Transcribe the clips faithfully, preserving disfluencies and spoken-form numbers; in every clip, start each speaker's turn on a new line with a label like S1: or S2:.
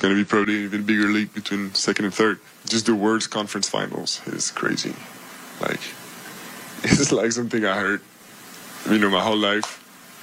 S1: going to be probably an even bigger leap between second and third. Just the words conference finals is crazy. Like, it's like something I heard, you know, my whole life.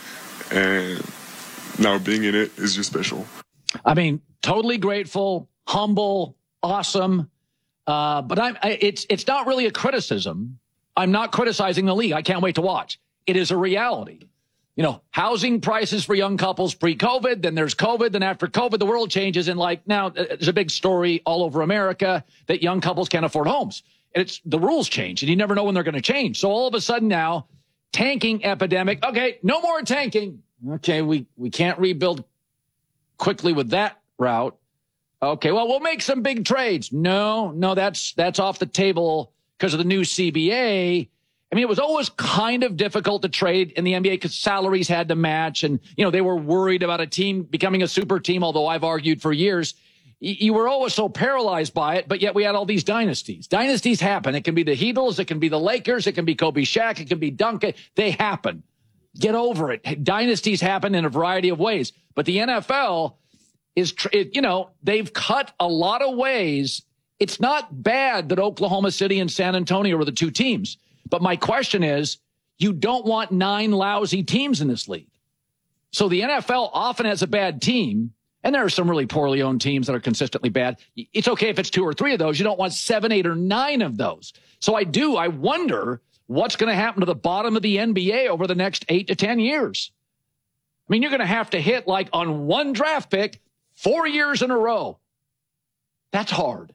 S1: And now being in it is just special.
S2: I mean, totally grateful, humble, awesome. Uh, but I'm, I, it's it's not really a criticism. I'm not criticizing the league. I can't wait to watch. It is a reality. You know, housing prices for young couples pre-COVID, then there's COVID, then after COVID, the world changes. And like now, there's a big story all over America that young couples can't afford homes. And it's the rules change, and you never know when they're going to change. So all of a sudden now, tanking epidemic. Okay, no more tanking. Okay, we, we can't rebuild quickly with that route. Okay, well, we'll make some big trades. No, no, that's that's off the table because of the new C B A. I mean, it was always kind of difficult to trade in the N B A because salaries had to match. And, you know, they were worried about a team becoming a super team, although I've argued for years. Y- you were always so paralyzed by it, but yet we had all these dynasties. Dynasties happen. It can be the Heatles. It can be the Lakers. It can be Kobe Shaq. It can be Duncan. They happen. Get over it. Dynasties happen in a variety of ways. But the N F L is, tr- it, you know, they've cut a lot of ways. It's not bad that Oklahoma City and San Antonio were the two teams. But my question is, you don't want nine lousy teams in this league. So the N F L often has a bad team, and there are some really poorly owned teams that are consistently bad. It's okay if it's two or three of those. You don't want seven, eight, or nine of those. So I do. I wonder what's going to happen to the bottom of the N B A over the next eight to ten years. I mean, you're going to have to hit like on one draft pick four years in a row. That's hard.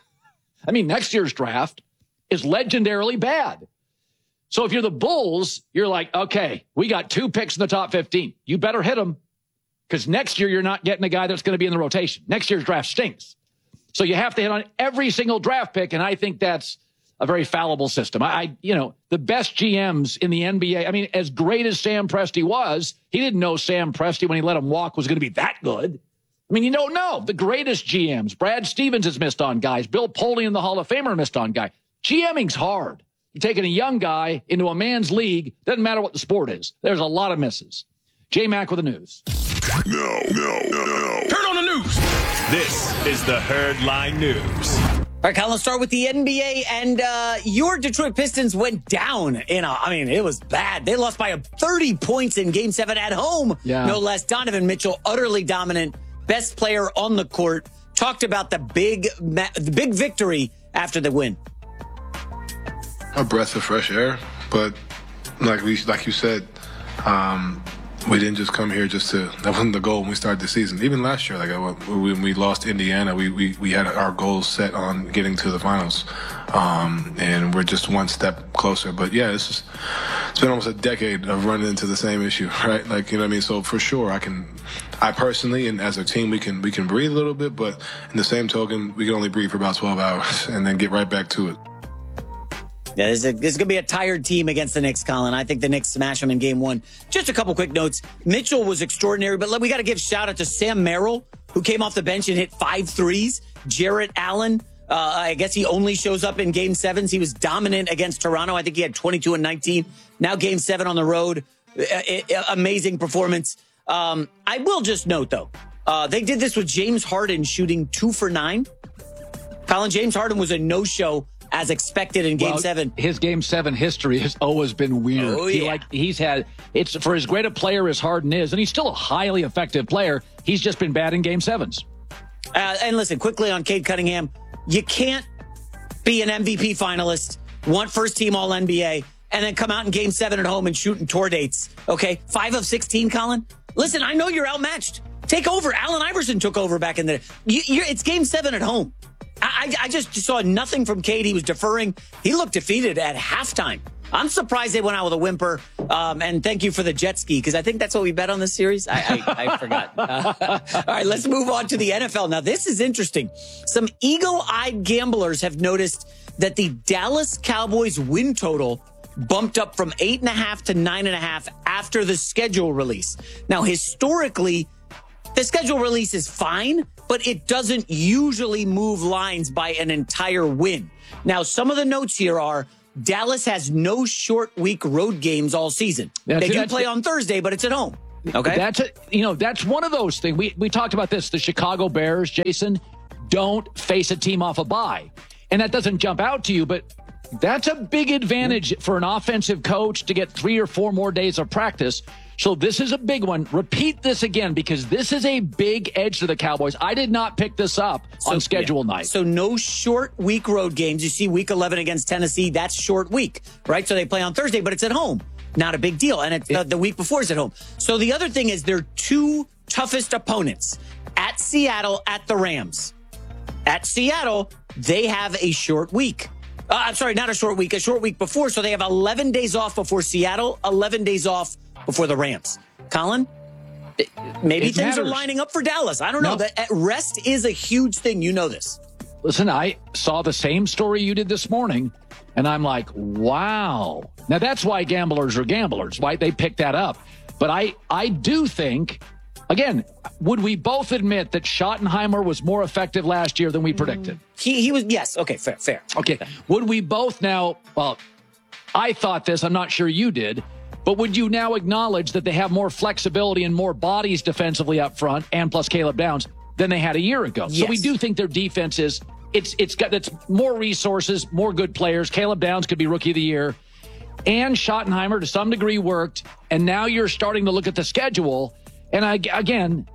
S2: I mean, next year's draft is legendarily bad. So if you're the Bulls, you're like, okay, we got two picks in the top fifteen. You better hit them because next year you're not getting a guy that's going to be in the rotation. Next year's draft stinks. So you have to hit on every single draft pick, and I think that's a very fallible system. I, I you know, the best G Ms in the N B A, I mean, as great as Sam Presti was, he didn't know Sam Presti when he let him walk was going to be that good. I mean, you don't know. The greatest G Ms, Brad Stevens has missed on guys. Bill Polian, the Hall of Famer, missed on guy. GMing's hard. You're taking a young guy into a man's league. Doesn't matter what the sport is. There's a lot of misses. J-Mac with the news.
S3: No, no, no, no.
S4: Turn on the news.
S5: This is the Herd Line News.
S6: All right, Kyle, let's start with the N B A. And uh, your Detroit Pistons went down in a, I mean, it was bad. They lost by thirty points in Game seven at home.
S2: Yeah.
S6: No less. Donovan Mitchell, utterly dominant. Best player on the court. Talked about the big, the big victory after the win.
S7: A breath of fresh air, but like we, like you said, um, we didn't just come here just to. That wasn't the goal when we started the season. Even last year, like when we lost Indiana, we we, we had our goals set on getting to the finals, um, and we're just one step closer. But yeah, it's just, it's been almost a decade of running into the same issue, right? Like, you know what I mean. So for sure, I can, I personally and as a team, we can we can breathe a little bit, but in the same token, we can only breathe for about twelve hours and then get right back to it.
S6: Yeah, this is, this is going to be a tired team against the Knicks, Colin. I think the Knicks smash them in game one. Just a couple quick notes. Mitchell was extraordinary, but we got to give shout out to Sam Merrill, who came off the bench and hit five threes. Jarrett Allen, uh, I guess he only shows up in game sevens. He was dominant against Toronto. I think he had twenty-two and nineteen. Now game seven on the road. I, I, amazing performance. Um, I will just note, though, uh, they did this with James Harden shooting two for nine. Colin, James Harden was a no-show as expected in game
S2: well,
S6: seven.
S2: His game seven history has always been weird.
S6: Oh,
S2: he,
S6: yeah.
S2: like he's had it's for as great a player as Harden is, and he's still a highly effective player. He's just been bad in game sevens.
S6: Uh, and listen, quickly on Cade Cunningham, you can't be an M V P finalist, want first team All N B A, and then come out in game seven at home and shoot in tour dates. Okay, five of sixteen, Colin. Listen, I know you're outmatched. Take over. Allen Iverson took over back in the. You, you're, it's game seven at home. I, I just saw nothing from Cade. He was deferring. He looked defeated at halftime. I'm surprised they went out with a whimper. Um, and thank you for the jet ski, because I think that's what we bet on this series. I, I, I forgot. Uh, all right, let's move on to the N F L. Now, this is interesting. Some eagle-eyed gamblers have noticed that the Dallas Cowboys win total bumped up from eight and a half to nine and a half after the schedule release. Now, historically, the schedule release is fine, but it doesn't usually move lines by an entire win. Now, some of the notes here are Dallas has no short week road games all season.
S2: Yeah,
S6: they do
S2: that's-
S6: play on Thursday, but it's at home. Okay.
S2: That's a, you know, that's one of those things. We we talked about this. The Chicago Bears, Jason, don't face a team off a bye. And that doesn't jump out to you, but that's a big advantage for an offensive coach to get three or four more days of practice. So this is a big one. Repeat this again, because this is a big edge to the Cowboys. I did not pick this up
S6: so,
S2: on schedule
S6: yeah.
S2: night.
S6: So no short week road games. You see week eleven against Tennessee, that's short week, right? So they play on Thursday, but it's at home. Not a big deal. And it's,
S2: it,
S6: uh, the week before is at home. So the other thing is their two toughest opponents at Seattle, at the Rams. At Seattle, they have a short week. Uh, I'm sorry, not a short week, a short week before. So they have eleven days off before Seattle, eleven days off before the Rams. Colin, maybe
S2: it
S6: things
S2: matters.
S6: are lining up for Dallas. I don't know.
S2: No.
S6: That rest is a huge thing. You know this.
S2: Listen, I saw the same story you did this morning, and I'm like, wow. Now, that's why gamblers are gamblers, right? They pick that up. But I, I do think, again, would we both admit that Schottenheimer was more effective last year than we predicted?
S6: He he was, yes. Okay, fair, fair.
S2: Okay. Would we both now, well, I thought this, I'm not sure you did, but would you now acknowledge that they have more flexibility and more bodies defensively up front, and plus Caleb Downs, than they had a year ago?
S6: Yes.
S2: So we do think their defense is, it's it's got it's more resources, more good players. Caleb Downs could be rookie of the year. And Schottenheimer to some degree worked. And now you're starting to look at the schedule. And I, again,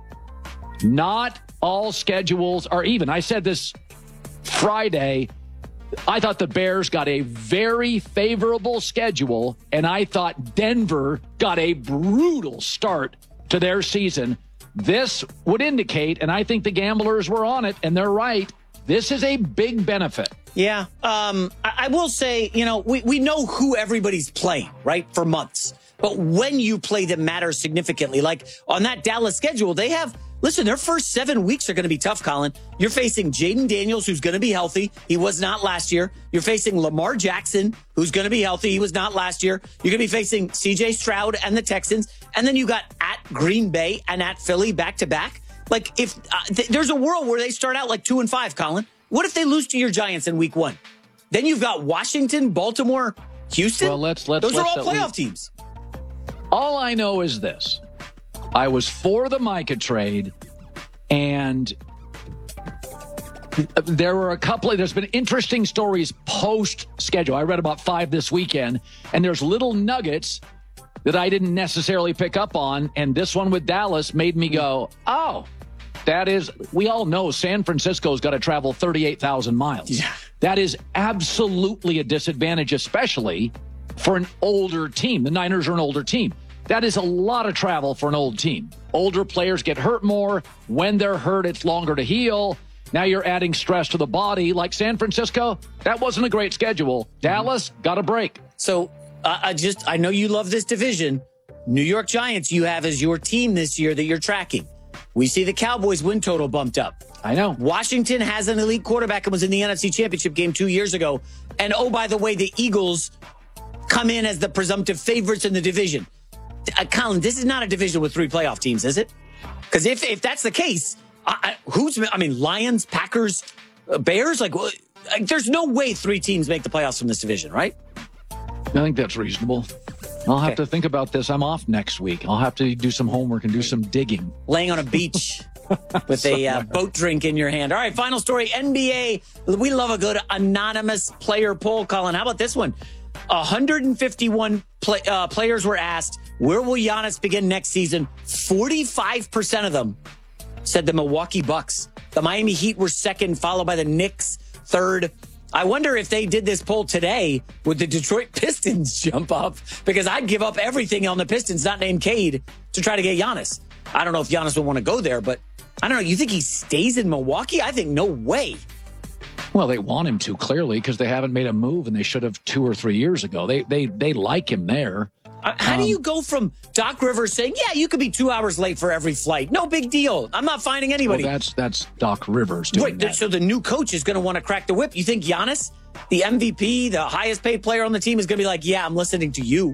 S2: not all schedules are even. I said this Friday. I thought the Bears got a very favorable schedule, and I thought Denver got a brutal start to their season. This would indicate, and I think the gamblers were on it, and they're right, this is a big benefit.
S6: Yeah. Um, I, I will say, you know, we, we know who everybody's playing, right, for months. But when you play them matters significantly. Like on that Dallas schedule, they have, listen, their first seven weeks are going to be tough, Colin. You're facing Jaden Daniels, who's going to be healthy. He was not last year. You're facing Lamar Jackson, who's going to be healthy. He was not last year. You're going to be facing C J Stroud and the Texans. And then you got at Green Bay and at Philly back to back. Like if uh, th- there's a world where they start out like two and five, Colin. What if they lose to your Giants in week one? Then you've got Washington, Baltimore, Houston.
S2: Well, let's let's
S6: Those
S2: let's
S6: are all
S2: at
S6: playoff
S2: least-
S6: teams.
S2: All I know is this. I was for the Micah trade, and there were a couple of, there's been interesting stories post-schedule. I read about five this weekend, and there's little nuggets that I didn't necessarily pick up on, and this one with Dallas made me go, oh, that is, we all know San Francisco's got to travel thirty-eight thousand miles.
S6: Yeah.
S2: That is absolutely a disadvantage, especially for an older team. The Niners are an older team. That is a lot of travel for an old team. Older players get hurt more. When they're hurt, it's longer to heal. Now you're adding stress to the body. Like San Francisco, that wasn't a great schedule. Dallas got a break.
S6: So uh, I just, I know you love this division. New York Giants you have as your team this year that you're tracking. We see the Cowboys win total bumped up.
S2: I know.
S6: Washington has an elite quarterback and was in the N F C Championship game two years ago. And oh, by the way, the Eagles come in as the presumptive favorites in the division. Uh, Colin, this is not a division with three playoff teams, is it? Because if if that's the case, I, I, who's? I mean, Lions, Packers, uh, Bears. Like, like, there's no way three teams make the playoffs from this division, right?
S2: I think that's reasonable. I'll have
S6: Okay.
S2: to think about this. I'm off next week. I'll have to do some homework and do some digging.
S6: Laying on a beach with a uh, boat drink in your hand. All right, final story. N B A. We love a good anonymous player poll, Colin. How about this one? one hundred fifty-one play, uh, players were asked, where will Giannis begin next season? forty-five percent of them said the Milwaukee Bucks. The Miami Heat were second, followed by the Knicks, third. I wonder if they did this poll today, would the Detroit Pistons jump up? Because I'd give up everything on the Pistons, not named Cade, to try to get Giannis. I don't know if Giannis would want to go there, but I don't know. You think he stays in Milwaukee? I think no way.
S2: Well, they want him to, clearly, because they haven't made a move, and they should have two or three years ago. They they they like him there.
S6: Uh, How do you go from Doc Rivers saying, yeah, you could be two hours late for every flight? No big deal. I'm not finding anybody.
S2: Well, that's that's Doc Rivers doing
S6: Wait,
S2: that.
S6: so the new coach is going to want to crack the whip. You think Giannis, the M V P, the highest paid player on the team, is going to be like, yeah, I'm listening to you?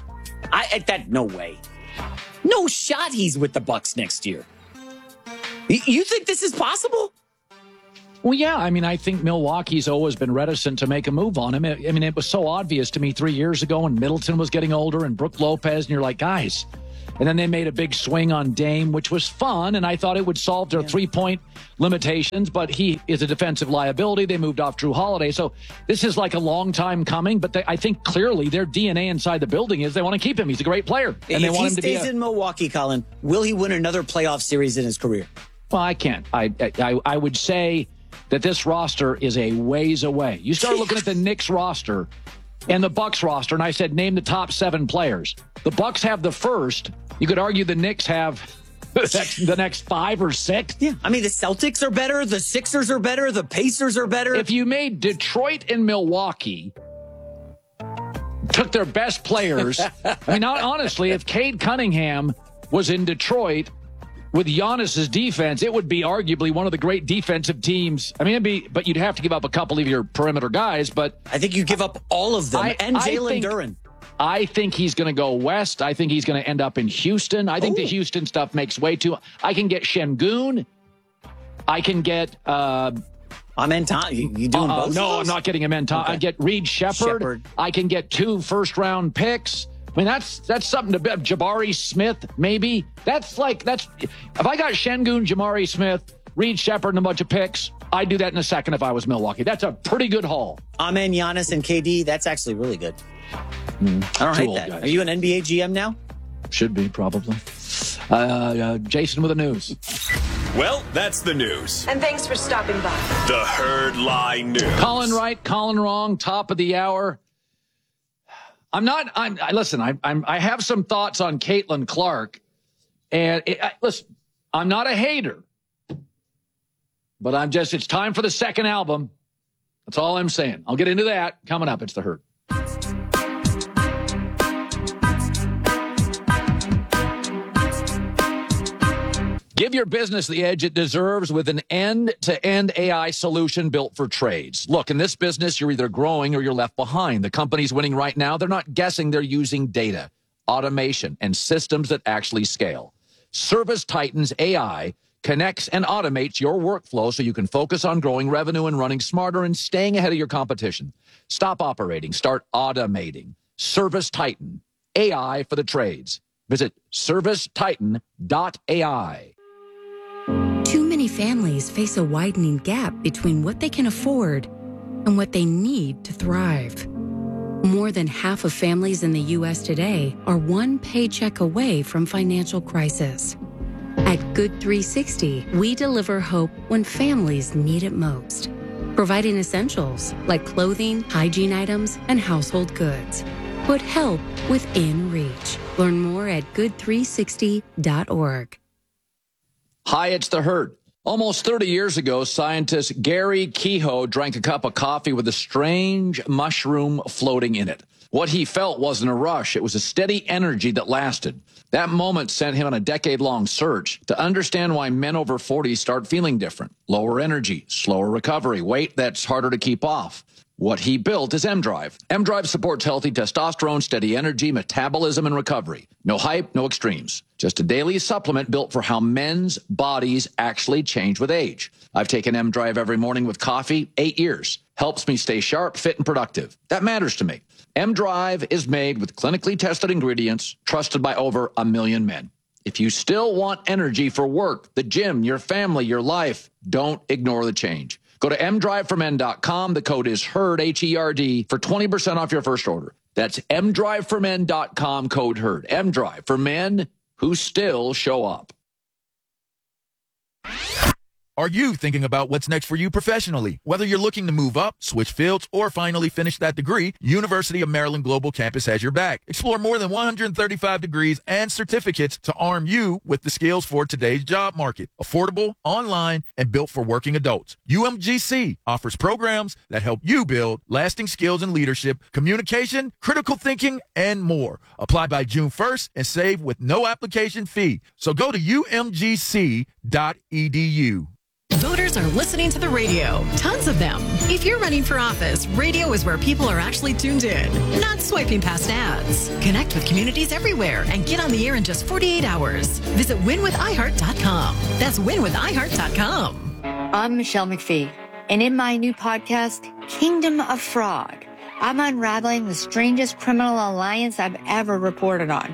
S6: I at that no way. No shot he's with the Bucks next year. Y- You think this is possible?
S2: Well, yeah. I mean, I think Milwaukee's always been reticent to make a move on him. I I mean, it was so obvious to me three years ago when Middleton was getting older and Brook Lopez, and you're like, guys, And then they made a big swing on Dame, which was fun, and I thought it would solve their yeah. three-point limitations, but he is a defensive liability. They moved off Drew Holiday. So this is like a long time coming, but they, I think clearly their D N A inside the building is they want to keep him. He's a great player. And
S6: if
S2: they want
S6: he
S2: him to
S6: stays
S2: be a,
S6: in Milwaukee, Colin, will he win another playoff series in his career?
S2: Well, I can't. I, I, I would say that this roster is a ways away. You start looking at the Knicks roster and the Bucks roster, and I said, name the top seven players. The Bucks have the first. You could argue the Knicks have the next five or six.
S6: Yeah, I mean, the Celtics are better. The Sixers are better. The Pacers are better.
S2: If you made Detroit and Milwaukee, took their best players. I mean, honestly, if Cade Cunningham was in Detroit with Giannis's defense, it would be arguably one of the great defensive teams. I mean, it'd be, but you'd have to give up a couple of your perimeter guys. But
S6: I think you give up all of them
S2: I,
S6: and
S2: I
S6: Jalen
S2: think,
S6: Duren.
S2: I think he's going to go west. I think he's going to end up in Houston. I think Ooh. the Houston stuff makes way too. I can get Şengün. I can get. Uh,
S6: Amen. Tom, you, you doing uh, both?
S2: No, I'm not getting Amen. Tom. Okay. I get Reed Shepherd. I can get two first round picks. I mean, that's that's something to bet. Jabari Smith, maybe. That's like, that's, if I got Şengün, Jabari Smith, Reed Shepherd, and a bunch of picks, I'd do that in a second if I was Milwaukee. That's a pretty good haul.
S6: Amen, Giannis, and K D, that's actually really good.
S2: Mm,
S6: I don't hate that. Guys. Are you an N B A G M now?
S2: Should be, probably. Uh, uh, Jason with the news.
S5: Well, that's the news.
S4: And thanks for stopping by.
S5: The Herd Line News.
S2: Colin right, Colin wrong, top of the hour. I'm not, I'm, I, listen, I, I'm, I have some thoughts on Caitlin Clark. And it, I, listen, I'm not a hater. But I'm just, it's time for the second album. That's all I'm saying. I'll get into that coming up. It's The Herd. Give your business the edge it deserves with an end-to-end A I solution built for trades. Look, in this business, you're either growing or you're left behind. The companies winning right now, they're not guessing. They're using data, automation, and systems that actually scale. ServiceTitan's A I connects and automates your workflow so you can focus on growing revenue and running smarter and staying ahead of your competition. Stop operating. Start automating. ServiceTitan, A I for the trades. Visit service titan dot A I.
S8: Too many families face a widening gap between what they can afford and what they need to thrive. More than half of families in the U S today are one paycheck away from financial crisis. At Good three sixty, we deliver hope when families need it most, providing essentials like clothing, hygiene items, and household goods. Put help within reach. Learn more at good three sixty dot org.
S2: Hi, it's The Herd. Almost thirty years ago, scientist Gary Kehoe drank a cup of coffee with a strange mushroom floating in it. What he felt wasn't a rush. It was a steady energy that lasted. That moment sent him on a decade-long search to understand why men over forty start feeling different. Lower energy, slower recovery, weight that's harder to keep off. What he built is M-Drive. M-Drive supports healthy testosterone, steady energy, metabolism, and recovery. No hype, no extremes. Just a daily supplement built for how men's bodies actually change with age. I've taken M-Drive every morning with coffee, eight years. Helps me stay sharp, fit, and productive. That matters to me. M-Drive is made with clinically tested ingredients, trusted by over a million men. If you still want energy for work, the gym, your family, your life, don't ignore the change. Go to m drive for men dot com. The code is HERD, H E R D, for twenty percent off your first order. That's m drive for men dot com, code HERD. M-Drive for men who still show up.
S9: Are you thinking about what's next for you professionally? Whether you're looking to move up, switch fields, or finally finish that degree, University of Maryland Global Campus has your back. Explore more than one hundred thirty-five degrees and certificates to arm you with the skills for today's job market. Affordable, online, and built for working adults. U M G C offers programs that help you build lasting skills in leadership, communication, critical thinking, and more. Apply by June first and save with no application fee. So go to u m g c dot e d u.
S10: Voters are listening to the radio. Tons of them. If you're running for office, radio is where people are actually tuned in, not swiping past ads. Connect with communities everywhere and get on the air in just forty-eight hours. Visit win with i heart dot com. That's win with i heart dot com.
S11: I'm Michelle McPhee, and in my new podcast, Kingdom of Fraud, I'm unraveling the strangest criminal alliance I've ever reported on.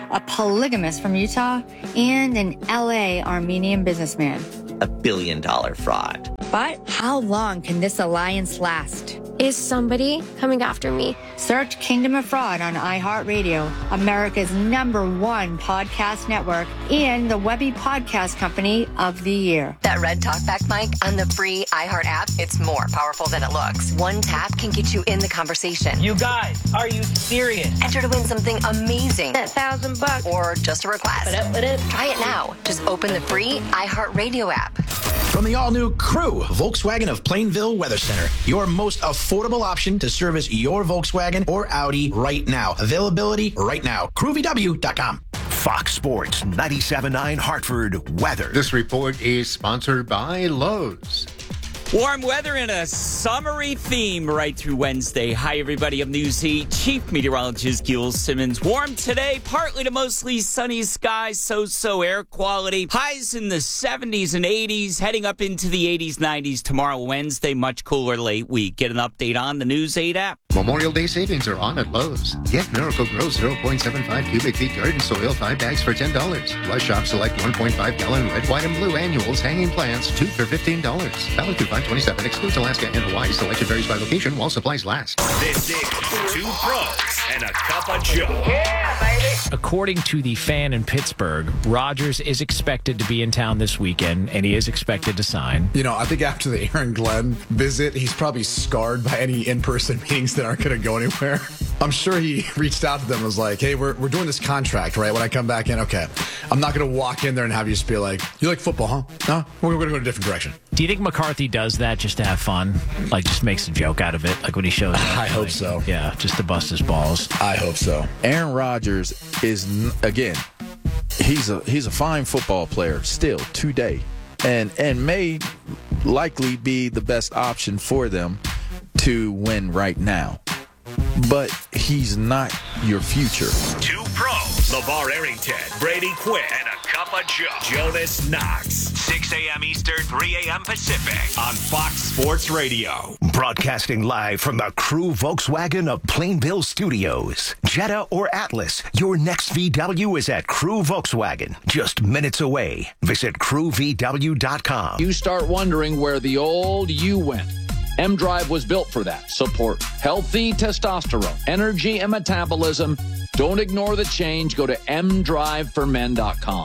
S11: a polygamist from Utah, and an L A Armenian businessman.
S4: A billion dollar fraud.
S11: But how long can this alliance last?
S12: Is somebody coming after me?
S11: Search Kingdom of Fraud on iHeartRadio, America's number one podcast network, and the Webby Podcast Company of the Year.
S13: That red talkback mic on the free iHeart app, it's more powerful than it looks. One tap can get you in the conversation.
S4: You guys, are you serious?
S13: Enter to win something amazing.
S12: A thousand bucks.
S13: Or just a request. Try it now. Just open the free iHeartRadio app.
S14: From the all-new Crew, Volkswagen of Plainville Weather Center, your most affordable option to service your Volkswagen or Audi right now. Availability right now. crew v w dot com.
S15: Fox Sports ninety-seven point nine Hartford weather.
S16: This report is sponsored by Lowe's.
S17: Warm weather and a summery theme right through Wednesday. Hi, everybody. I'm News Heat Chief Meteorologist Gil Simmons. Warm today, partly to mostly sunny skies, so-so air quality. Highs in the seventies and eighties, heading up into the eighties, nineties tomorrow, Wednesday. Much cooler late week. Get an update on the News eight app.
S16: Memorial Day savings are on at Lowe's. Get Miracle Grow zero point seven five cubic feet garden soil, five bags for ten dollars. Plus shop select one point five gallon red, white, and blue annuals hanging plants, two for fifteen dollars. Valid through five twenty-seven. Excludes Alaska and Hawaii. Selection varies by location while supplies last.
S5: This is Two Pros and a Cup of Joe.
S18: Yeah, baby. According to the Fan in Pittsburgh, Rodgers is expected to be in town this weekend, and he is expected to sign.
S19: You know, I think after the Aaron Glenn visit, he's probably scarred by any in-person meetings that aren't going to go anywhere. I'm sure he reached out to them and was like, hey, we're, we're doing this contract, right? When I come back in, okay, I'm not going to walk in there and have you just be like, you like football, huh? No, we're going to go in a different direction.
S18: Do you think McCarthy does that just to have fun? Like, just makes a joke out of it? Like when he shows up?
S19: I hope
S18: like,
S19: so.
S18: Yeah, just to bust his balls.
S19: I hope so.
S9: Aaron Rodgers is, again, he's a he's a fine football player still today, and and may likely be the best option for them to win right now. But he's not your future.
S5: Two Pros. LeVar Arrington, Brady Quinn, and a Cup of Joe. Jonas Knox. six a.m. Eastern, three a.m. Pacific on Fox Sports Radio.
S15: Broadcasting live from the Crew Volkswagen of Plainville Studios. Jetta or Atlas, your next V W is at Crew Volkswagen. Just minutes away. Visit crew v w dot com.
S2: You start wondering where the old you went. M-Drive was built for that. Support healthy testosterone, energy, and metabolism. Don't ignore the change. Go to m drive for men dot com.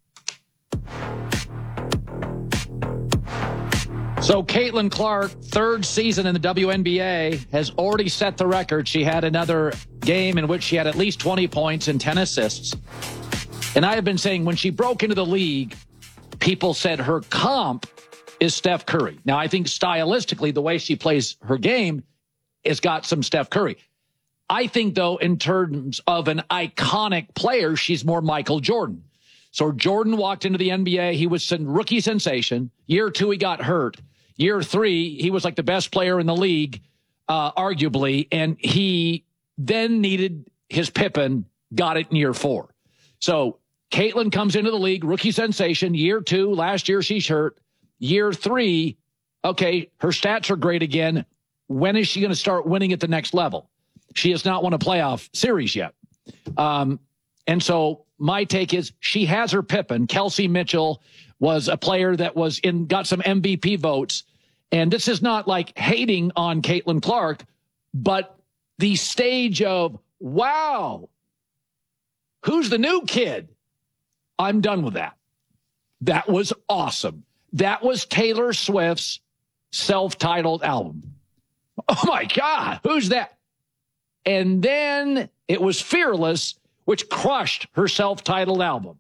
S2: So Caitlin Clark, third season in the W N B A, has already set the record. She had another game in which she had at least twenty points and ten assists. And I have been saying when she broke into the league, people said her comp is Steph Curry. Now, I think stylistically, the way she plays her game has got some Steph Curry. I think, though, in terms of an iconic player, she's more Michael Jordan. So Jordan walked into the N B A. He was a rookie sensation. Year two, he got hurt. Year three, he was like the best player in the league, uh, arguably. And he then needed his Pippen, got it in year four. So Caitlin comes into the league, rookie sensation. Year two, last year she's hurt. Year three, okay, her stats are great again. When is she going to start winning at the next level? She has not won a playoff series yet. Um, and so my take is she has her Pippen. Kelsey Mitchell was a player that was in, got some M V P votes. And this is not like hating on Caitlin Clark, but the stage of, wow, who's the new kid? I'm done with that. That was awesome. That was Taylor Swift's self-titled album. Oh, my God. Who's that? And then it was Fearless, which crushed her self-titled album.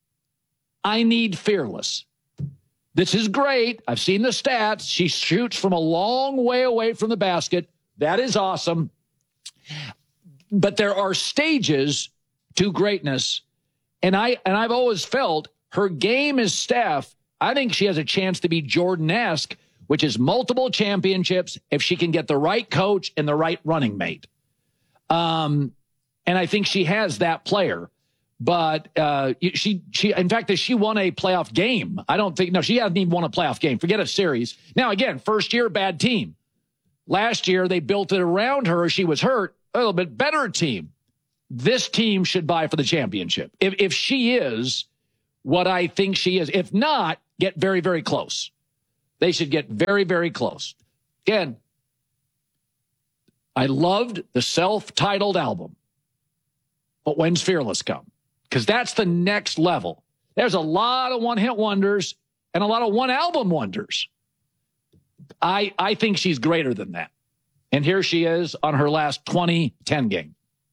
S2: I need Fearless. This is great. I've seen the stats. She shoots from a long way away from the basket. That is awesome. But there are stages to greatness. And, I, and I've always felt her game is Steph. I think she has a chance to be Jordan-esque, which is multiple championships if she can get the right coach and the right running mate. Um, and I think she has that player. But uh, she, she, in fact, she won a playoff game. I don't think, no, she hasn't even won a playoff game. Forget a series. Now, again, first year, bad team. Last year, they built it around her. She was hurt. A little bit better team. this team should buy for the championship. If if she is what I think she is, if not, get very, very close. They should get very, very close. Again, I loved the self-titled album, but when's Fearless come? Because that's the next level. There's a lot of one-hit wonders and a lot of one-album wonders. I I think she's greater than that. And here she is on her last twenty ten game.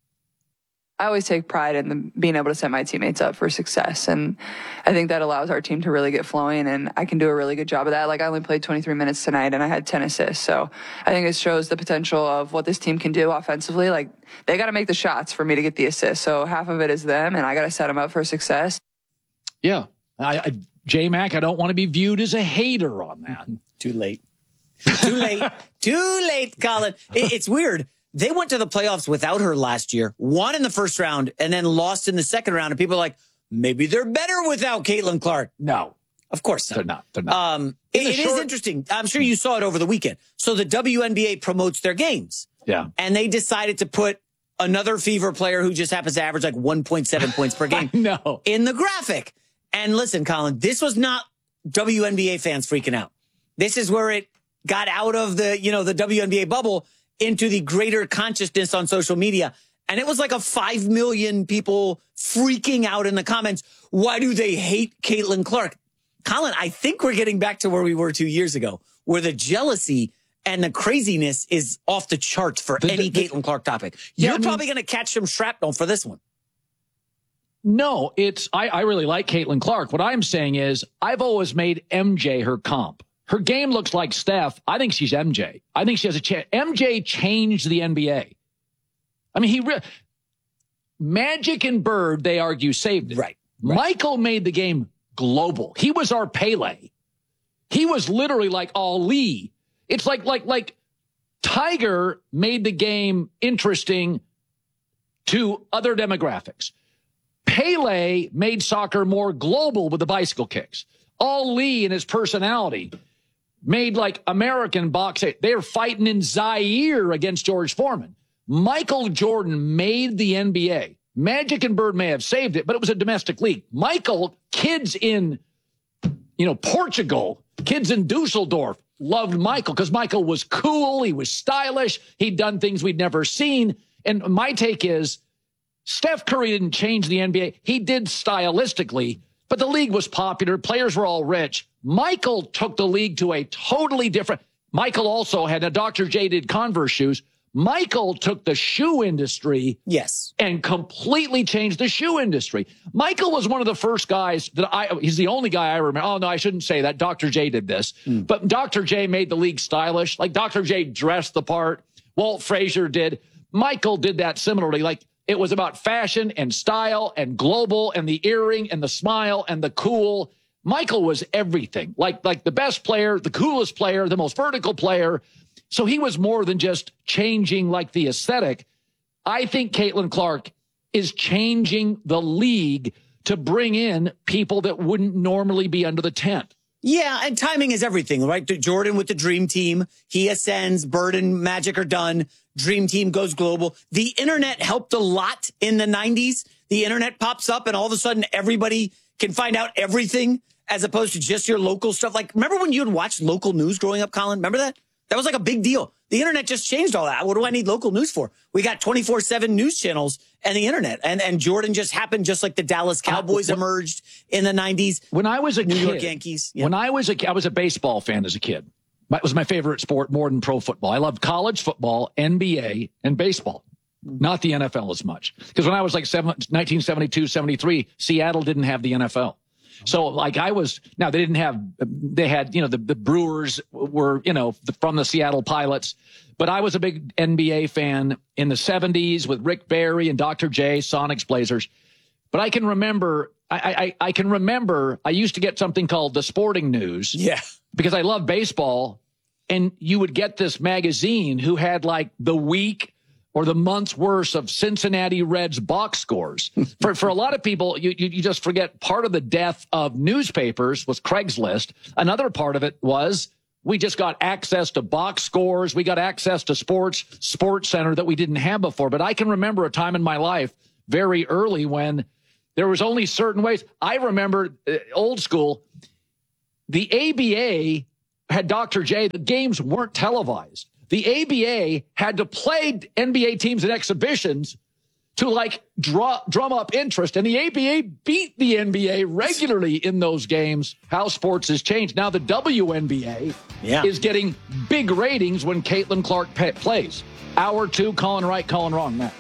S20: I always take pride in the, being able to set my teammates up for success. And I think that allows our team to really get flowing. And I can do a really good job of that. Like, I only played twenty-three minutes tonight and I had ten assists. So I think it shows the potential of what this team can do offensively. Like, they got to make the shots for me to get the assists. So half of it is them, and I got to set them up for success.
S2: Yeah. I, I, J-Mac, I don't want to be viewed as a hater on that.
S6: Too late. Too late. Too late, Colin. It, it's weird. They went to the playoffs without her last year, won in the first round, and then lost in the second round. And people are like, maybe they're better without Caitlin Clark.
S2: No.
S6: Of course not.
S2: They're not. They're not.
S6: Um, it it short- is interesting. I'm sure you saw it over the weekend. So the W N B A promotes their games.
S2: Yeah.
S6: And they decided to put another Fever player who just happens to average like one point seven points per game
S2: no.
S6: in the graphic. And listen, Colin, this was not W N B A fans freaking out. This is where it got out of the, you know, the W N B A bubble into the greater consciousness on social media. And it was like a five million people freaking out in the comments. Why do they hate Caitlin Clark? Colin, I think we're getting back to where we were two years ago, where the jealousy and the craziness is off the charts for
S2: the,
S6: any
S2: the,
S6: Caitlin Clark topic.
S2: Yeah,
S6: You're
S2: I mean,
S6: probably going to catch some shrapnel for this one.
S2: No, it's, I, I really like Caitlin Clark. What I'm saying is I've always made M J her comp. Her game looks like Steph. I think she's M J. I think she has a chance. M J changed the N B A. I mean, he re- Magic and Bird, they argue, saved it.
S6: Right, right.
S2: Michael made the game global. He was our Pele. He was literally like Ali. It's like like like Tiger made the game interesting to other demographics. Pele made soccer more global with the bicycle kicks. Ali and his personality made like American boxing. They were fighting in Zaire against George Foreman. Michael Jordan made the N B A. Magic and Bird may have saved it, but it was a domestic league. Michael, kids in, you know, Portugal, kids in Dusseldorf loved Michael because Michael was cool. He was stylish. He'd done things we'd never seen. And my take is Steph Curry didn't change the N B A. He did stylistically, but the league was popular. Players were all rich. Michael took the league to a totally different. Michael also had a Doctor J did Converse shoes. Michael took the shoe industry,
S6: yes,
S2: and completely changed the shoe industry. Michael was one of the first guys that I, he's the only guy I remember. Oh, no, I shouldn't say that. Doctor J did this, mm. but Doctor J made the league stylish. Like Doctor J dressed the part. Walt Frazier did. Michael did that similarly. Like it was about fashion and style and global and the earring and the smile and the cool. Michael was everything, like, like the best player, the coolest player, the most vertical player. So he was more than just changing like the aesthetic. I think Caitlin Clark is changing the league to bring in people that wouldn't normally be under the tent.
S6: Yeah, and timing is everything, right? Jordan with the Dream Team, he ascends, Bird and Magic are done, Dream Team goes global. The internet helped a lot in the nineties. The internet pops up and all of a sudden everybody can find out everything as opposed to just your local stuff. Like, remember when you'd watch local news growing up, Colin? Remember that? That was like a big deal. The internet just changed all that. What do I need local news for? We got twenty-four seven news channels and the internet. And and Jordan just happened just like the Dallas Cowboys uh, emerged in the nineties.
S2: When I was a
S6: New
S2: kid,
S6: York Yankees. Yeah.
S2: When I was a I was a baseball fan as a kid. That was my favorite sport more than pro football. I loved college football, N B A, and baseball. Not the N F L as much. Because when I was like seven, nineteen seventy-two, seventy-three, Seattle didn't have the N F L. So like I was, now they didn't have, they had, you know, the, the Brewers were, you know, the, from the Seattle Pilots, but I was a big N B A fan in the seventies with Rick Barry and Doctor J, Sonics, Blazers. But I can remember, I, I, I can remember I used to get something called the Sporting News.
S6: Yeah. Because
S2: I love baseball. And you would get this magazine who had like the week or the month's worth of Cincinnati Reds box scores. For for a lot of people, you, you you just forget part of the death of newspapers was Craigslist. Another part of it was we just got access to box scores. We got access to sports, Sports Center that we didn't have before. But I can remember a time in my life very early when there was only certain ways. I remember uh, old school, the A B A had Doctor J. The games weren't televised. The A B A had to play N B A teams in exhibitions to like draw, drum up interest. And the A B A beat the N B A regularly in those games. How sports has changed. Now the W N B A
S6: yeah.
S2: is getting big ratings when Caitlin Clark pe- plays. Hour two, Colin right, Colin wrong. Matt.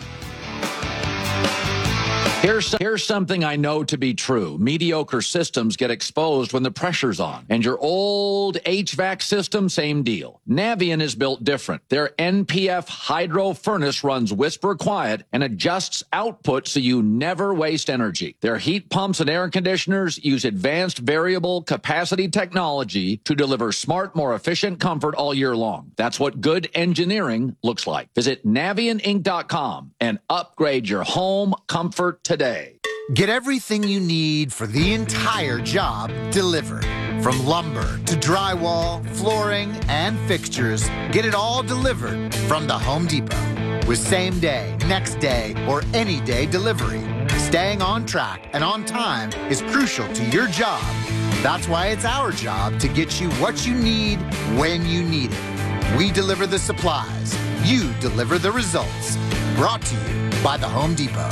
S2: Here's, here's something I know to be true. Mediocre systems get exposed when the pressure's on. And your old H V A C system, same deal. Navien is built different. Their N P F hydro furnace runs whisper quiet and adjusts output so you never waste energy. Their heat pumps and air conditioners use advanced variable capacity technology to deliver smart, more efficient comfort all year long. That's what good engineering looks like. Visit Navien Inc dot com and upgrade your home comfort today. Today.
S21: Get everything you need for the entire job delivered. From lumber to drywall, flooring, and fixtures, get it all delivered from the Home Depot. With same day, next day, or any day delivery, staying on track and on time is crucial to your job. That's why it's our job to get you what you need when you need it. We deliver the supplies. You deliver the results. Brought to you by the Home Depot.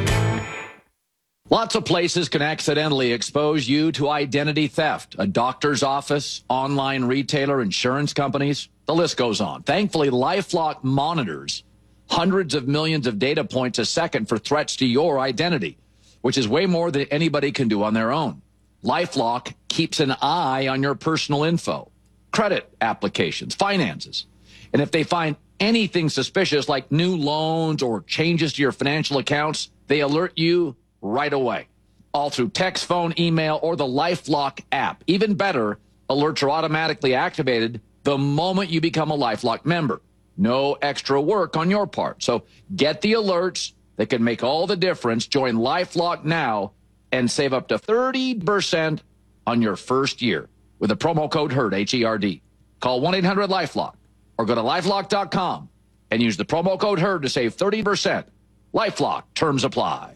S2: Lots of places can accidentally expose you to identity theft. A doctor's office, online retailer, insurance companies, the list goes on. Thankfully, LifeLock monitors hundreds of millions of data points a second for threats to your identity, which is way more than anybody can do on their own. LifeLock keeps an eye on your personal info, credit applications, finances. And if they find anything suspicious like new loans or changes to your financial accounts, they alert you right away, all through text, phone, email, or the LifeLock app. Even better, alerts are automatically activated the moment you become a LifeLock member. No extra work on your part. So get the alerts that can make all the difference. Join LifeLock now and save up to thirty percent on your first year with the promo code HERD, H E R D. Call one eight hundred LifeLock or go to lifelock dot com and use the promo code HERD to save thirty percent. LifeLock, terms apply.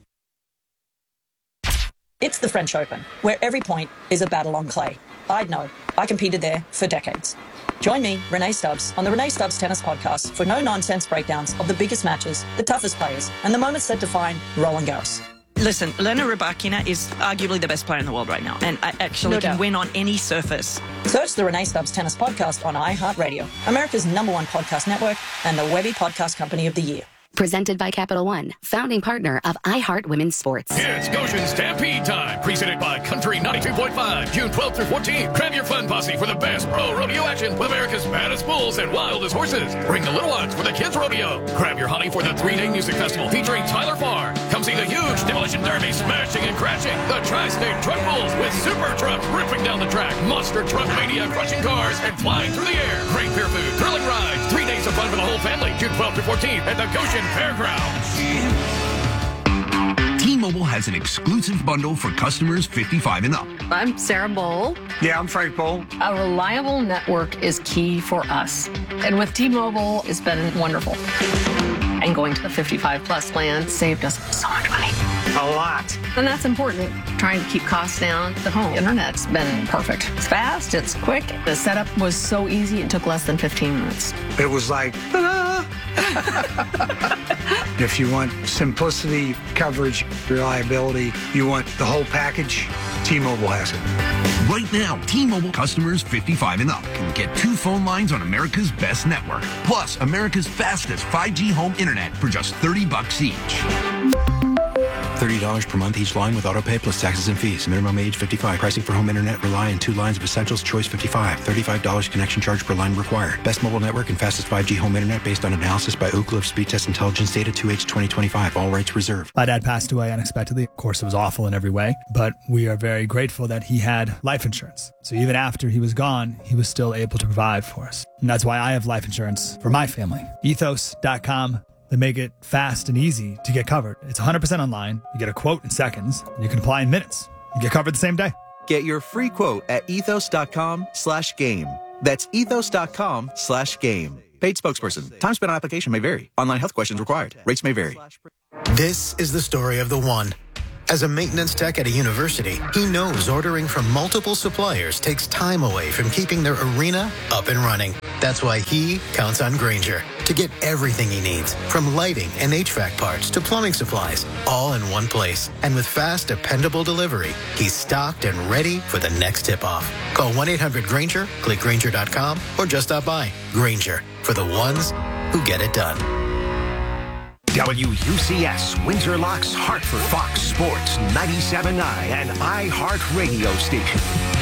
S22: It's the French Open, where every point is a battle on clay. I'd know. I competed there for decades. Join me, Renee Stubbs, on the Renee Stubbs Tennis Podcast for no-nonsense breakdowns of the biggest matches, the toughest players, and the moments that define Roland Garros.
S23: Listen, Elena Rybakina is arguably the best player in the world right now, and I actually
S22: No
S23: can
S22: doubt.
S23: win on any surface.
S22: Search the Renee Stubbs Tennis Podcast on iHeartRadio, America's number one podcast network, and the Webby Podcast Company of the Year.
S8: Presented by Capital One, founding partner of iHeart Women's Sports.
S24: It's Goshen Stampede time, presented by Country ninety-two point five, June twelfth through fourteenth. Grab your fun posse for the best pro rodeo action with America's baddest bulls and wildest horses. Bring the little ones for the kids rodeo. Grab your honey for the three-day music festival featuring Tyler Farr. Come see the huge demolition derby smashing and crashing. The Tri-State Truck Bulls with super trucks ripping down the track. Monster truck mania crushing cars and flying through the air. Great beer food, thrilling rides. Three days of fun for the whole family. June twelfth through fourteenth at the Goshen Fairgrounds.
S3: T-Mobile has an exclusive bundle for customers fifty-five and up.
S25: I'm Sarah Bowl.
S3: Yeah, I'm Frank Bowl.
S25: A reliable network is key for us. And with T-Mobile, it's been wonderful. And going to the fifty-five plus plan saved us so much money. A lot. And that's important. Trying to keep costs down. The home internet's been perfect. It's fast, it's quick. The setup was so easy, it took less than fifteen minutes.
S26: It was like, ah. If you want simplicity, coverage, reliability, you want the whole package, T-Mobile has it.
S3: Right now, T-Mobile customers fifty-five and up can get two phone lines on America's best network, plus America's fastest five G home internet for just thirty bucks each.
S27: thirty dollars per month each line with autopay plus taxes and fees. Minimum age fifty-five. Pricing for home internet rely on two lines of essentials. Choice fifty-five. thirty-five dollars connection charge per line required. Best mobile network and fastest five G home internet based on analysis by Ookla of Speed Test Intelligence data two H twenty twenty-five. All rights reserved.
S28: My dad passed away unexpectedly. Of course, it was awful in every way, but we are very grateful that he had life insurance. So even after he was gone, he was still able to provide for us. And that's why I have life insurance for my family. ethos dot com. They make it fast and easy to get covered. It's one hundred percent online. You get a quote in seconds. And you can apply in minutes. You get covered the same day.
S29: Get your free quote at ethos dot com slash game. That's ethos dot com slash game. Paid spokesperson. Time spent on application may vary. Online health questions required. Rates may vary.
S1: This is the story of the one. As a maintenance tech at a university, he knows ordering from multiple suppliers takes time away from keeping their arena up and running. That's why he counts on Grainger to get everything he needs, from lighting and H V A C parts to plumbing supplies, all in one place. And with fast, dependable delivery, he's stocked and ready for the next tip-off. Call one eight hundred Grainger, click Grainger dot com, or just stop by. Grainger, for the ones who get it done.
S15: W U C S Windsor Locks Hartford Fox Sports ninety-seven point nine and iHeart Radio Station.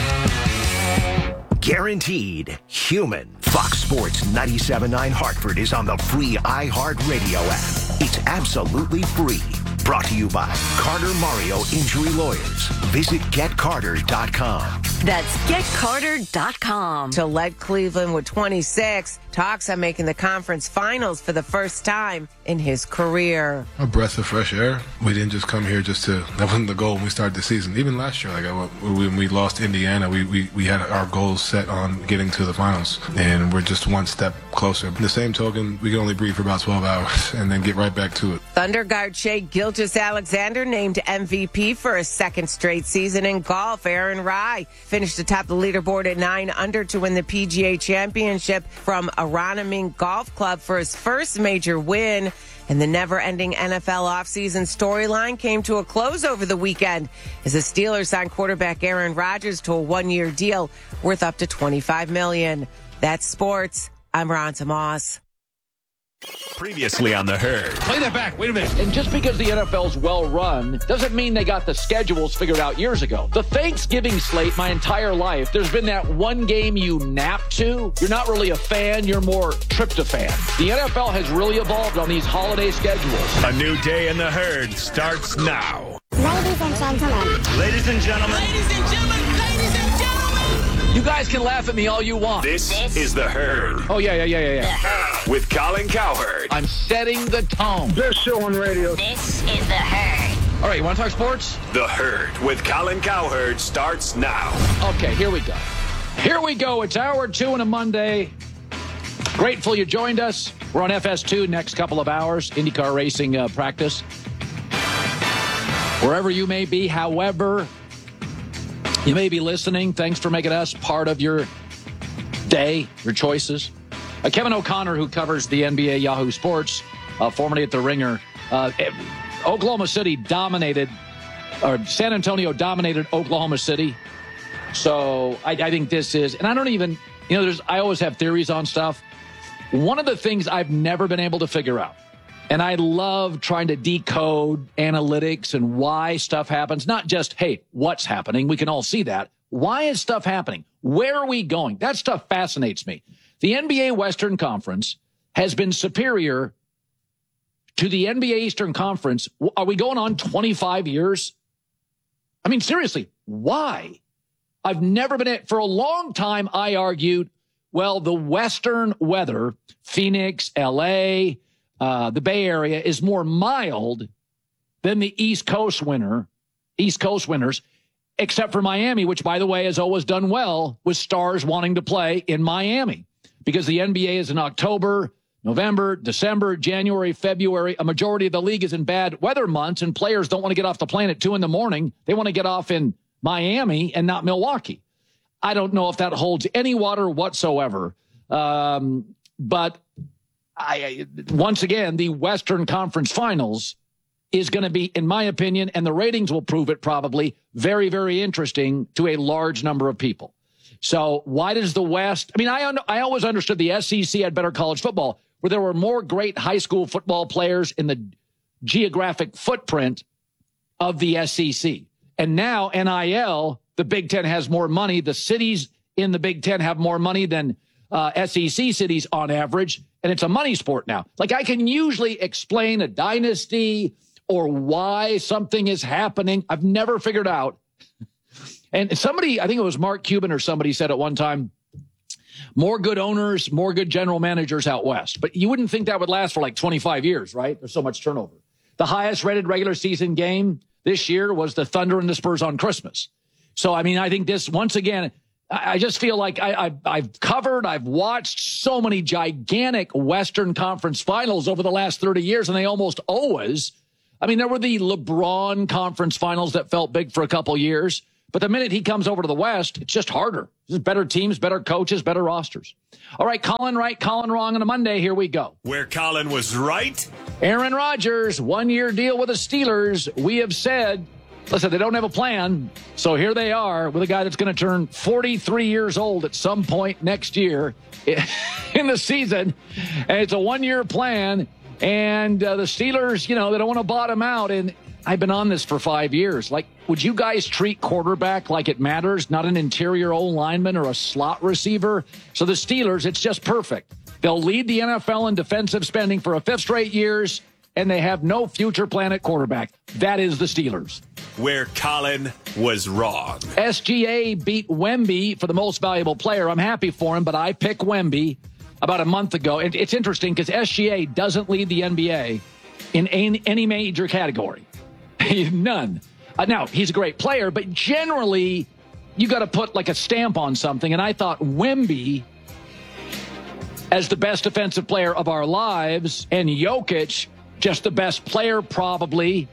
S15: Guaranteed human. Fox Sports ninety-seven point nine Hartford is on the free iHeart Radio app. It's absolutely free. Brought to you by Carter Mario Injury Lawyers. Visit get carter dot com.
S4: That's get carter dot com.
S7: To lead Cleveland with twenty-six, talks on making the conference finals for the first time in his career.
S10: A breath of fresh air. We didn't just come here just to, that wasn't the goal when we started the season. Even last year, like I, when we lost Indiana, we, we, we had our goals set on getting to the finals, and we're just one step closer. In the same token, we can only breathe for about twelve hours and then get right back to it.
S7: Thunder guard Shai Gilgeous-Alexander named M V P for a second straight season in golf. Aaron Rai finished atop the leaderboard at nine under to win the P G A Championship from Aronimink Golf Club for his first major win. And the never-ending N F L offseason storyline came to a close over the weekend as the Steelers signed quarterback Aaron Rodgers to a one-year deal worth up to twenty-five million dollars. That's sports. I'm Ronta Moss.
S5: Previously on The Herd.
S2: Play that back. Wait a minute. And just because the N F L's well run doesn't mean they got the schedules figured out years ago. The Thanksgiving slate, my entire life, there's been that one game you nap to. You're not really a fan. You're more tryptophan. The N F L has really evolved on these holiday schedules.
S5: A new day in The Herd starts now.
S11: Ladies and gentlemen.
S5: Ladies and gentlemen.
S11: Ladies and gentlemen. Ladies and gentlemen.
S2: You guys can laugh at me all you want.
S5: This, this is The Herd.
S2: Oh, yeah, yeah, yeah, yeah, yeah.
S5: With Colin Cowherd.
S2: I'm setting the tone.
S11: Best show on radio. This is The Herd.
S2: All right, you want to talk sports?
S5: The Herd with Colin Cowherd starts now.
S2: Okay, here we go. Here we go. It's hour two on a Monday. Grateful you joined us. We're on F S two next couple of hours. IndyCar racing uh, practice. Wherever you may be, however you may be listening, thanks for making us part of your day, your choices. Uh, Kevin O'Connor, who covers the N B A Yahoo Sports, uh, formerly at The Ringer. Uh, Oklahoma City dominated, or San Antonio dominated Oklahoma City. So I, I think this is, and I don't even, you know, there's, I always have theories on stuff. One of the things I've never been able to figure out, and I love trying to decode analytics and why stuff happens, not just, hey, what's happening? We can all see that. Why is stuff happening? Where are we going? That stuff fascinates me. The N B A Western Conference has been superior to the N B A Eastern Conference. Are we going on twenty-five years? I mean, seriously, why? I've never been, for a long time, I argued, well, the Western weather, Phoenix, L A, uh, the Bay Area, is more mild than the East Coast winter, East Coast winters, except for Miami, which, by the way, has always done well with stars wanting to play in Miami because the N B A is in October, November, December, January, February. A majority of the league is in bad weather months, and players don't want to get off the plane at two in the morning. They want to get off in Miami and not Milwaukee. I don't know if that holds any water whatsoever. Um, but I, once again, the Western Conference Finals is going to be, in my opinion, and the ratings will prove it probably, very, very interesting to a large number of people. So why does the West, I mean, I, I always understood the S E C had better college football, where there were more great high school football players in the geographic footprint of the S E C. And now N I L, the Big Ten has more money. The cities in the Big Ten have more money than uh, S E C cities on average. And it's a money sport now. Like, I can usually explain a dynasty or why something is happening. I've never figured out. And somebody, I think it was Mark Cuban or somebody said at one time, more good owners, more good general managers out west. But you wouldn't think that would last for like twenty-five years, right? There's so much turnover. The highest rated regular season game this year was the Thunder and the Spurs on Christmas. So, I mean, I think this, once again, I, I just feel like I, I, I've covered, I've watched so many gigantic Western Conference finals over the last thirty years, and they almost always I mean, there were the LeBron conference finals that felt big for a couple years. But the minute he comes over to the West, it's just harder. There's better teams, better coaches, better rosters. All right, Colin right, Colin wrong on a Monday. Here we go.
S5: Where Colin was right.
S2: Aaron Rodgers, one-year deal with the Steelers. We have said, listen, they don't have a plan. So here they are with a guy that's going to turn forty-three years old at some point next year in the season. And it's a one-year plan. And uh, the Steelers, you know, they don't want to bottom out. And I've been on this for five years. Like, would you guys treat quarterback like it matters, not an interior O-lineman or a slot receiver? So the Steelers, it's just perfect. They'll lead the N F L in defensive spending for a fifth straight years, and they have no future plan at quarterback. That is the Steelers.
S5: Where Colin was wrong.
S2: S G A beat Wemby for the most valuable player. I'm happy for him, but I pick Wemby about a month ago. It, it's interesting because S G A doesn't lead the N B A in any, any major category. None. Uh, now, he's a great player, but generally, you got to put like a stamp on something. And I thought Wemby, as the best defensive player of our lives, and Jokic, just the best player probably,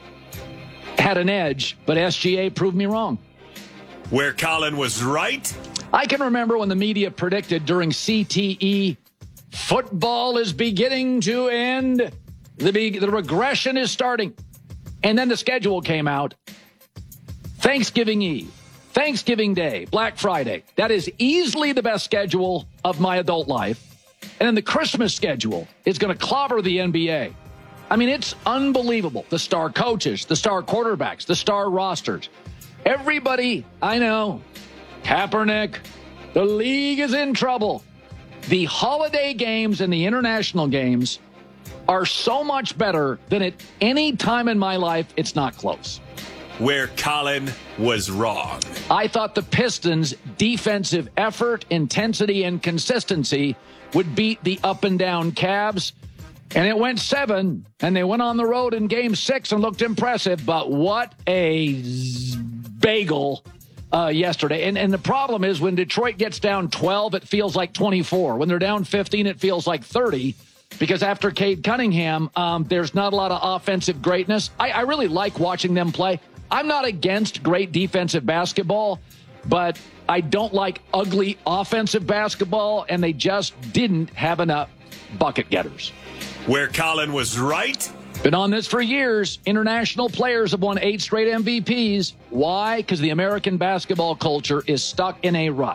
S2: had an edge. But S G A proved me wrong.
S5: Where Colin was right.
S2: I can remember when the media predicted during C T E, football is beginning to end. The, be- the regression is starting. And then the schedule came out. Thanksgiving Eve, Thanksgiving Day, Black Friday. That is easily the best schedule of my adult life. And then the Christmas schedule is going to clobber the N B A. I mean, it's unbelievable. The star coaches, the star quarterbacks, the star rosters. Everybody, I know, Kaepernick, the league is in trouble. The holiday games and the international games are so much better than at any time in my life. It's not close.
S5: Where Colin was wrong.
S2: I thought the Pistons' defensive effort, intensity, and consistency would beat the up-and-down Cavs. And it went seven, and they went on the road in game six and looked impressive. But what a bagel uh, yesterday. And, and the problem is when Detroit gets down twelve, it feels like twenty-four. When they're down fifteen, it feels like thirty. Because after Cade Cunningham, um, there's not a lot of offensive greatness. I, I really like watching them play. I'm not against great defensive basketball, but I don't like ugly offensive basketball, and they just didn't have enough bucket getters.
S5: Where Colin was right.
S2: Been on this for years. International players have won eight straight M V Ps. Why? Because the American basketball culture is stuck in a rut.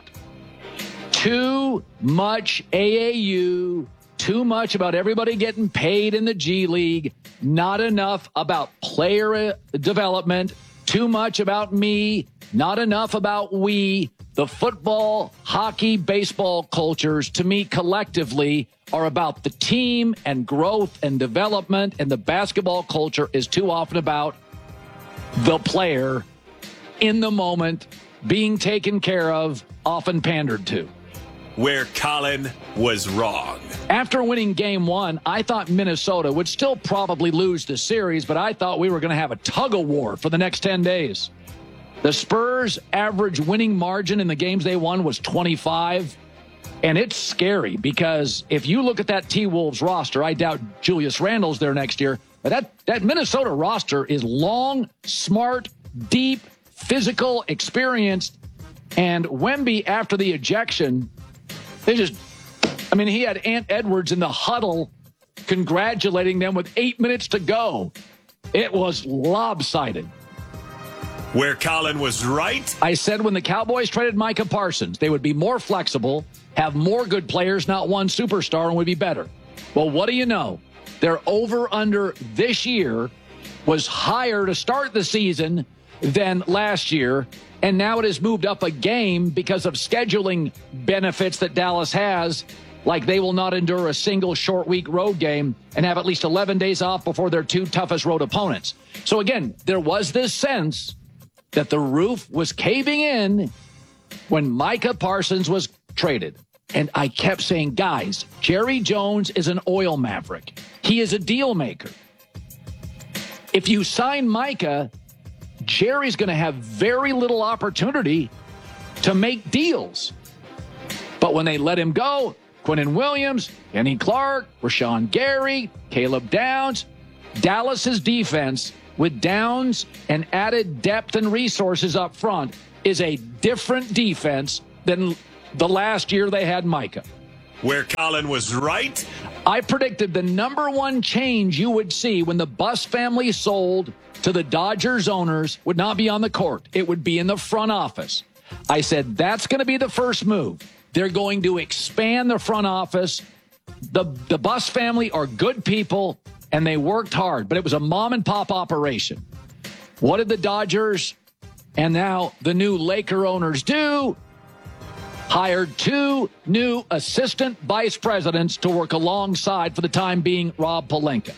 S2: Too much A A U. Too much about everybody getting paid in the G League. Not enough about player development. Too much about me. Not enough about we. The football, hockey, baseball cultures, to me, collectively, are about the team and growth and development. And the basketball culture is too often about the player in the moment, being taken care of, often pandered to.
S5: Where Colin was wrong.
S2: After winning game one, I thought Minnesota would still probably lose the series, but I thought we were going to have a tug-of-war for the next ten days. The Spurs' average winning margin in the games they won was twenty-five, and it's scary because if you look at that T-Wolves roster, I doubt Julius Randle's there next year, but that, that Minnesota roster is long, smart, deep, physical, experienced, and Wemby, after the ejection, they just, I mean, he had Ant Edwards in the huddle congratulating them with eight minutes to go. It was lopsided.
S5: Where Colin was right.
S2: I said when the Cowboys traded Micah Parsons, they would be more flexible, have more good players, not one superstar, and would be better. Well, what do you know? Their over-under this year was higher to start the season than last year. And now it has moved up a game because of scheduling benefits that Dallas has, like they will not endure a single short week road game and have at least eleven days off before their two toughest road opponents. So again, there was this sense that the roof was caving in when Micah Parsons was traded. And I kept saying, guys, Jerry Jones is an oil maverick. He is a deal maker. If you sign Micah, Jerry's going to have very little opportunity to make deals. But when they let him go, Quinnen Williams, Kenny Clark, Rashawn Gary, Caleb Downs, Dallas's defense with Downs and added depth and resources up front is a different defense than the last year they had Micah.
S5: Where Colin was right?
S2: I predicted the number one change you would see when the Buss family sold to the Dodgers owners would not be on the court. It would be in the front office. I said, that's going to be the first move. They're going to expand the front office. The, the Buss family are good people, and they worked hard, but it was a mom-and-pop operation. What did the Dodgers and now the new Laker owners do? Hired two new assistant vice presidents to work alongside, for the time being, Rob Pelinka.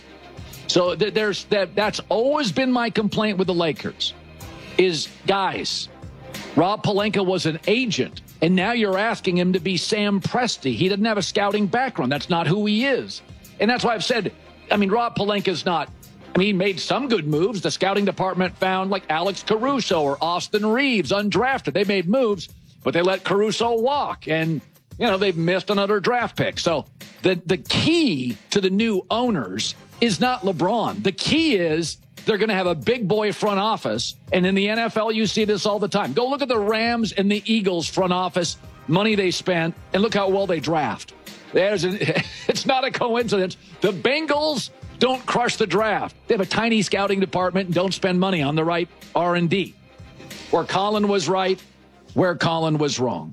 S2: So th- there's that. That's always been my complaint with the Lakers is, guys, Rob Pelinka was an agent, and now you're asking him to be Sam Presti. He doesn't have a scouting background. That's not who he is. And that's why I've said, I mean, Rob Pelinka's not, I mean, he made some good moves. The scouting department found like Alex Caruso or Austin Reeves, undrafted. They made moves, but they let Caruso walk. And, you know, they've missed another draft pick. So the, the key to the new owners is not LeBron. The key is they're going to have a big boy front office. And in the N F L, you see this all the time. Go look at the Rams and the Eagles front office, money they spent, and look how well they draft. There's an, it's not a coincidence. The Bengals don't crush the draft. They have a tiny scouting department and don't spend money on the right R and D. Where Colin was right, where Colin was wrong.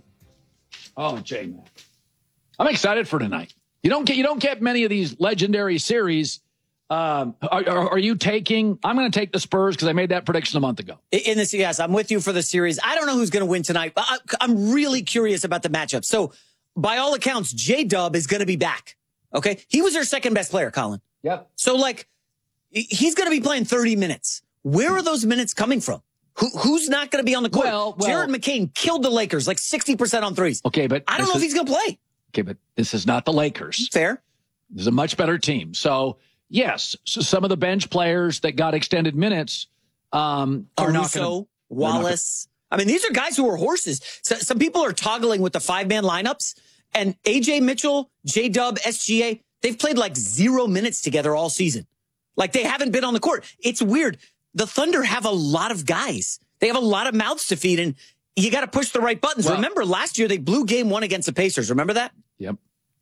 S2: Oh, Jay, man. I'm excited for tonight. You don't get you don't get many of these legendary series. Um, are, are, are you taking? I'm going to take the Spurs because I made that prediction a month ago.
S6: In this, yes, I'm with you for the series. I don't know who's going to win tonight, but I, I'm really curious about the matchup. So, by all accounts, J-Dub is going to be back. Okay, he was their second best player, Colin.
S2: Yep.
S6: So, like, he's going to be playing thirty minutes. Where are those minutes coming from? Who, who's not going to be on the court?
S2: Well, well,
S6: Jared McCain killed the Lakers, like sixty percent on threes.
S2: Okay, but
S6: I don't know
S2: is,
S6: if he's going to play.
S2: Okay, but this is not the Lakers.
S6: Fair.
S2: This is a much better team. So, yes, so some of the bench players that got extended minutes um, are not going to.
S6: Wallace. I mean, these are guys who are horses. So, some people are toggling with the five-man lineups, and A J Mitchell, J-Dub, S G A, they've played like zero minutes together all season. Like, they haven't been on the court. It's weird. The Thunder have a lot of guys. They have a lot of mouths to feed, and you got to push the right buttons. Well, remember, last year they blew game one against the Pacers. Remember that?
S2: Yep.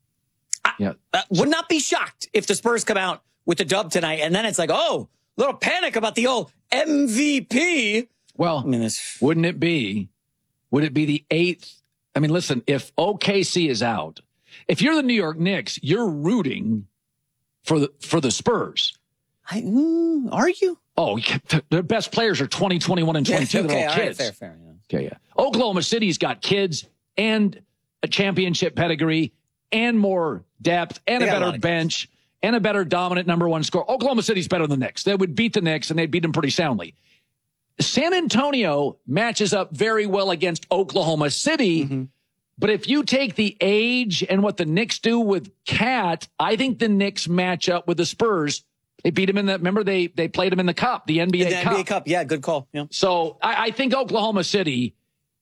S6: I,
S2: yeah.
S6: Uh, would not be shocked if the Spurs come out with the dub tonight, and then it's like, oh, little panic about the old M V P.
S2: Well,
S6: I mean,
S2: wouldn't it be? Would it be the eighth? I mean, listen, if O K C is out, if you're the New York Knicks, you're rooting for the for the Spurs.
S6: I, mm, are you?
S2: Oh, their best players are twenty, twenty-one, and twenty-two.
S6: Yeah, okay,
S2: They're all kids.
S6: Right, fair, fair, yeah.
S2: Okay, yeah. Oklahoma City's got kids and a championship pedigree and more depth and
S6: They
S2: a
S6: got a
S2: better
S6: lot of
S2: bench and a better dominant number one score. Oklahoma City's better than the Knicks. They would beat the Knicks, and they'd beat them pretty soundly. San Antonio matches up very well against Oklahoma City. Mm-hmm. But if you take the age and what the Knicks do with Cat, I think the Knicks match up with the Spurs. They beat them in the, remember they they played them in the Cup, the N B A
S6: the
S2: Cup.
S6: N B A Cup, yeah, good call. Yeah.
S2: So I, I think Oklahoma City,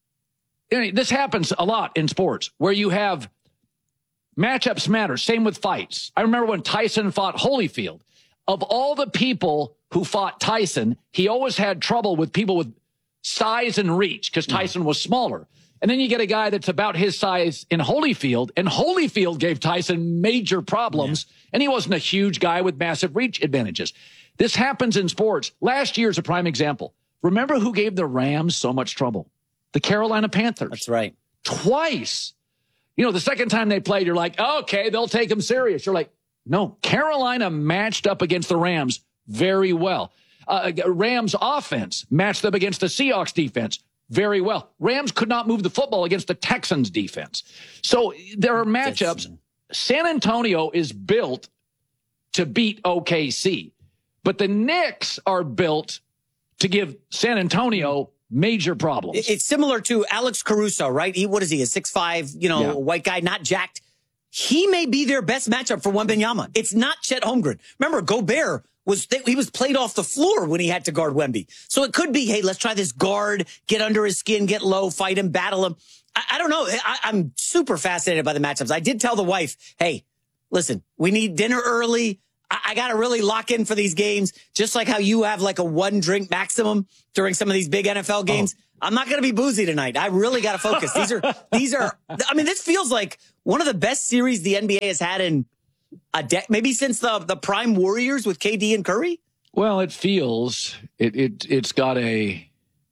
S2: this happens a lot in sports where you have matchups matter. Same with fights. I remember when Tyson fought Holyfield. Of all the people who fought Tyson, he always had trouble with people with size and reach because Tyson was smaller. And then you get a guy that's about his size in Holyfield, and Holyfield gave Tyson major problems, yeah. and he wasn't a huge guy with massive reach advantages. This happens in sports. Last year's a prime example. Remember who gave the Rams so much trouble? The Carolina Panthers.
S6: That's right.
S2: Twice. You know, the second time they played, you're like, okay, they'll take them serious. You're like, no, Carolina matched up against the Rams very well. Uh, Rams offense matched up against the Seahawks defense very well. Rams could not move the football against the Texans defense. So there are matchups. San Antonio is built to beat O K C, but the Knicks are built to give San Antonio major problems.
S6: It's similar to Alex Caruso, right? He, what is he, a six five, you know, yeah. white guy, not jacked. He may be their best matchup for Wembanyama. It's not Chet Holmgren. Remember, Gobert was he was played off the floor when he had to guard Wemby. So it could be, hey, let's try this guard, get under his skin, get low, fight him, battle him. I, I don't know. I, I'm super fascinated by the matchups. I did tell the wife, hey, listen, we need dinner early. I, I got to really lock in for these games, just like how you have like a one drink maximum during some of these big N F L games. Oh. I'm not going to be boozy tonight. I really got to focus. These are, these are, I mean, this feels like one of the best series the N B A has had in a decade, maybe since the, the prime Warriors with K D and Curry.
S2: Well, it feels, it, it, it's got a,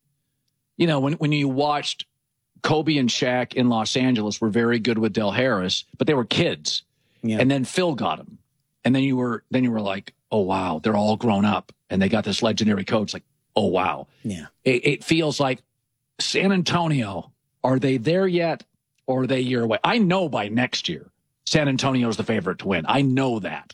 S2: you know, when, when you watched Kobe and Shaq in Los Angeles were very good with Del Harris, but they were kids. Yeah. And then Phil got him. And then you were, then you were like, oh, wow, they're all grown up and they got this legendary coach. Like, oh, wow.
S6: Yeah.
S2: It, it feels like San Antonio, are they there yet or are they a year away? I know by next year, San Antonio is the favorite to win. I know that.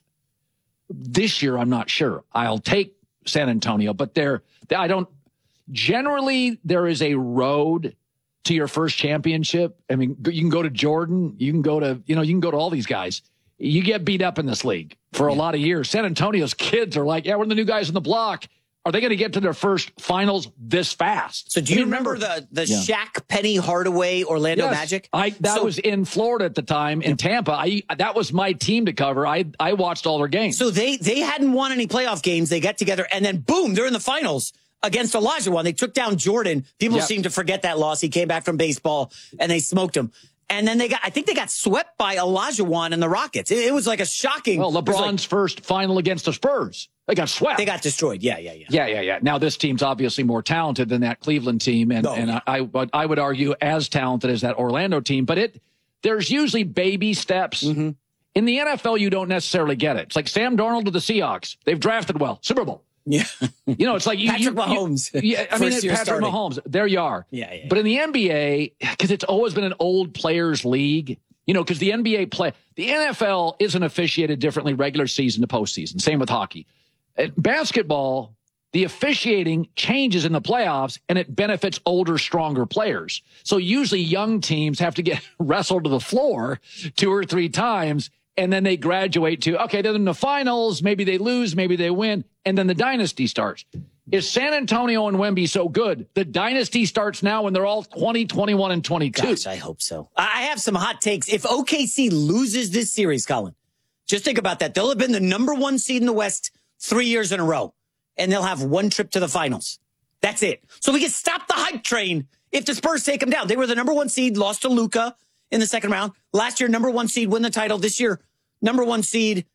S2: This year, I'm not sure. I'll take San Antonio, but they're, I don't, generally, there is a road to your first championship. I mean, you can go to Jordan, you can go to, you know, you can go to all these guys. You get beat up in this league for a yeah. lot of years. San Antonio's kids are like, yeah, we're the new guys on the block. Are they going to get to their first finals this fast?
S6: So do you, you remember, remember the, the yeah. Shaq, Penny Hardaway, Orlando
S2: yes.
S6: Magic?
S2: I That
S6: so,
S2: was in Florida at the time, in Tampa. I That was my team to cover. I I watched all their games.
S6: So they, they hadn't won any playoff games. They got together, and then boom, they're in the finals against Olajuwon. They took down Jordan. People yep. seem to forget that loss. He came back from baseball, and they smoked him. And then they got, I think they got swept by Olajuwon and the Rockets. It, it was like a shocking.
S2: Well, LeBron's like, first final against the Spurs. They got swept.
S6: They got destroyed. Yeah, yeah, yeah.
S2: Yeah, yeah, yeah. Now, this team's obviously more talented than that Cleveland team. And, oh, and yeah. I, I, I would argue as talented as that Orlando team. But it there's usually baby steps.
S6: Mm-hmm.
S2: In the N F L, you don't necessarily get it. It's like Sam Darnold to the Seahawks. They've drafted well. Super Bowl.
S6: Yeah.
S2: You know, it's like you,
S6: Patrick
S2: you,
S6: Mahomes.
S2: You, yeah, I mean, Patrick
S6: starting.
S2: Mahomes. There you are.
S6: Yeah, yeah.
S2: But in the N B A, because it's always been an old players league, you know, because the N B A play, the N F L isn't officiated differently regular season to postseason. Same with hockey. At basketball, the officiating changes in the playoffs and it benefits older, stronger players. So usually young teams have to get wrestled to the floor two or three times. And then they graduate to, okay, they're in the finals. Maybe they lose, maybe they win. And then the dynasty starts. Is San Antonio and Wemby so good? The dynasty starts now when they're all twenty, twenty-one, and twenty-two.
S6: Gosh, I hope so. I have some hot takes. If O K C loses this series, Colin, just think about that. They'll have been the number one seed in the West three years in a row. And they'll have one trip to the finals. That's it. So we can stop the hype train if the Spurs take them down. They were the number one seed, lost to Luka in the second round. Last year, number one seed, win the title. This year, number one seed.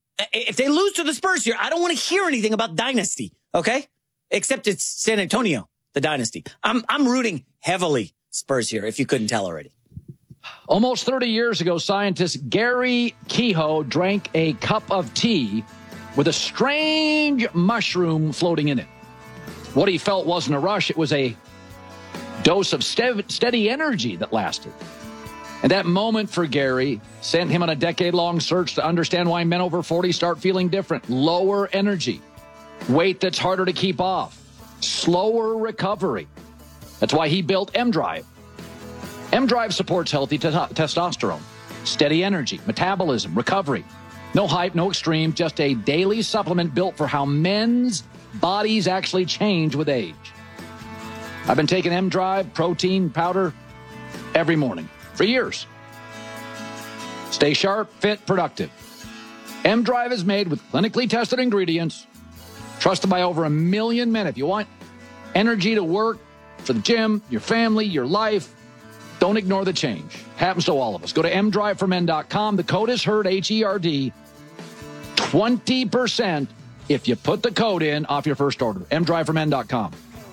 S6: If they lose to the Spurs here, I don't want to hear anything about dynasty, okay? Except it's San Antonio, the dynasty. I'm I'm rooting heavily Spurs here, if you couldn't tell already.
S2: Almost thirty years ago, scientist Gary Kehoe drank a cup of tea with a strange mushroom floating in it. What he felt wasn't a rush. It was a dose of ste- steady energy that lasted. And that moment for Gary sent him on a decade-long search to understand why men over forty start feeling different. Lower energy, weight that's harder to keep off, slower recovery. That's why he built M-Drive. M-Drive supports healthy t- testosterone, steady energy, metabolism, recovery. No hype, no extreme, just a daily supplement built for how men's bodies actually change with age. I've been taking M-Drive protein powder every morning for years. Stay sharp, fit, productive. M-Drive is made with clinically tested ingredients, trusted by over a million men. If you want energy to work for the gym, your family, your life, don't ignore the change. Happens to all of us. Go to m drive for men dot com. The code is HERD, H E R D. twenty percent if you put the code in off your first order. m drive for men dot com.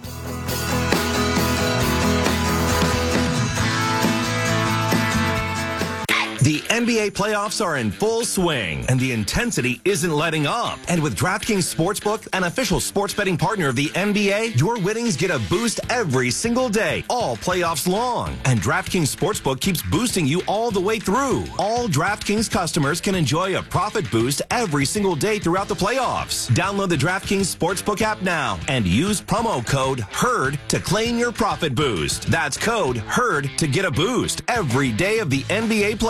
S9: The N B A playoffs are in full swing, and the intensity isn't letting up. And with DraftKings Sportsbook, an official sports betting partner of the N B A, your winnings get a boost every single day, all playoffs long. And DraftKings Sportsbook keeps boosting you all the way through. All DraftKings customers can enjoy a profit boost every single day throughout the playoffs. Download the DraftKings Sportsbook app now and use promo code HERD to claim your profit boost. That's code HERD to get a boost every day of the N B A playoffs.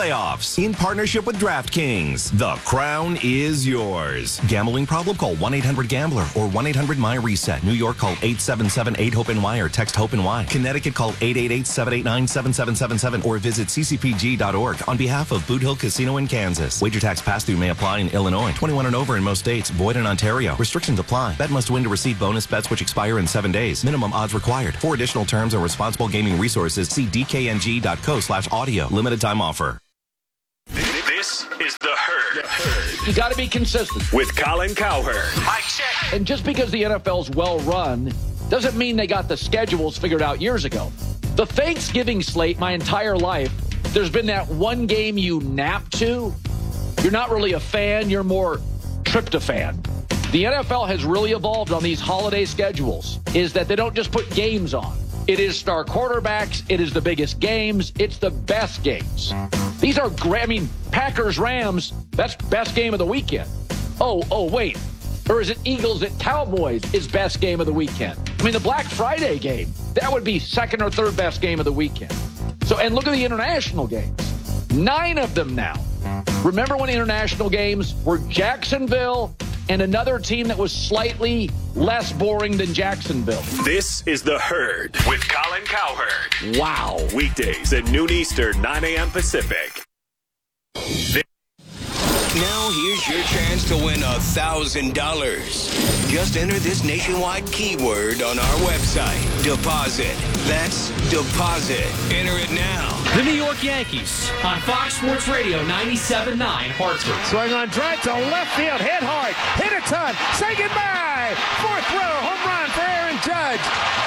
S9: Sports. In partnership with DraftKings, the crown is yours. Gambling problem? Call one eight hundred gambler or one eight hundred my reset. New York, call eight seven seven eight hope N Y or text HOPE-NY. Connecticut, call eight eight eight seven eight nine seven seven seven seven or visit c c p g dot org on behalf of Boot Hill Casino in Kansas. Wager tax pass-through may apply in Illinois. twenty-one and over in most states. Void in Ontario. Restrictions apply. Bet must win to receive bonus bets which expire in seven days. Minimum odds required. For additional terms and responsible gaming resources, see d k n g dot co slash audio. Limited time offer.
S5: This is The Herd.
S2: You got to be consistent.
S5: With Colin Cowherd.
S2: Mike check. And just because the N F L's well run doesn't mean they got the schedules figured out years ago. The Thanksgiving slate, my entire life, there's been that one game you nap to. You're not really a fan. You're more tryptophan. The N F L has really evolved on these holiday schedules, is that they don't just put games on. It is star quarterbacks. It is the biggest games. It's the best games. These are great. I mean, Packers, Rams, that's best game of the weekend. Oh, oh, wait. Or is it Eagles at Cowboys is best game of the weekend? I mean, the Black Friday game, that would be second or third best game of the weekend. So, and look at the international games. Nine of them now. Remember when international games were Jacksonville and another team that was slightly less boring than Jacksonville?
S5: This is The Herd with Colin Cowherd.
S2: Wow.
S5: Weekdays at noon Eastern, nine a.m. Pacific. This-
S12: Now here's your chance to win a thousand dollars. Just enter this nationwide keyword on our website. Deposit. That's deposit. Enter it now.
S13: The New York Yankees on Fox Sports Radio ninety-seven point nine Hartford.
S14: Swing on drive to left field. Hit hard. Hit a ton. Say goodbye. Fourth row. Home run for Aaron Judge.